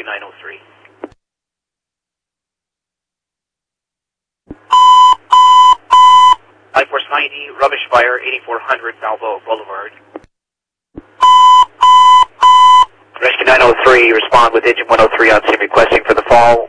903. Life Force 90, rubbish fire, 8400 Balboa Boulevard. Rescue 903, respond with engine 103 on scene requesting for the fall.